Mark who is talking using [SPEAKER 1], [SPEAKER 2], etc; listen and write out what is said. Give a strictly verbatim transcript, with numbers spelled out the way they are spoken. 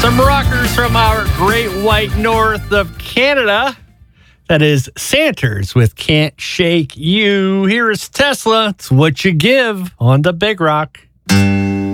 [SPEAKER 1] Some rockers from our great white north of Canada. That is Santers with Can't Shake You. Here is Tesla. It's what you give on the Big Rock.